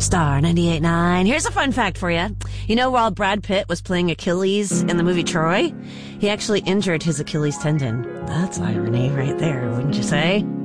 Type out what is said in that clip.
Star 98.9. Here's a fun fact for you. You know, while Brad Pitt was playing Achilles in the movie Troy, he actually injured his Achilles tendon. That's irony right there, wouldn't you say?